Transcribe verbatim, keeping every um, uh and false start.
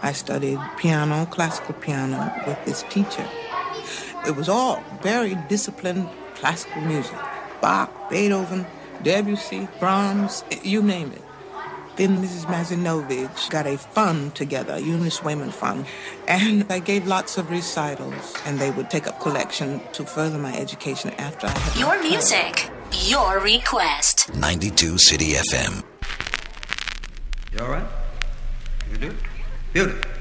I studied piano, classical piano, with this teacher. It was all very disciplined classical music. Bach, Beethoven, Debussy, Brahms, you name it. Then Missus Mazinovich got a fund together, a Eunice Wayman fund, and I gave lots of recitals, and they would take up collection to further my education after I had your music, your request. ninety-two City F M. You all right? You do? Beautiful.